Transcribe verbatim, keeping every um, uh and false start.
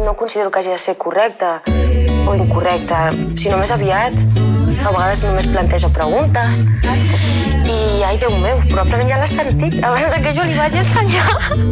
no considero que hagi de ser correcta o incorrecta, sinó més aviat. A vegades només planteja preguntes. I, ai, Déu meu, probablement ja l'has sentit abans que jo li vagi ensenyar.